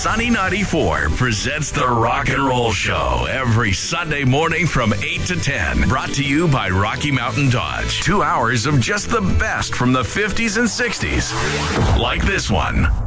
Sunny 94 presents the Rock and Roll Show every Sunday morning from 8 to 10. Brought to you by Rocky Mountain Dodge. 2 hours of just the best from the 50s and 60s. Like this one.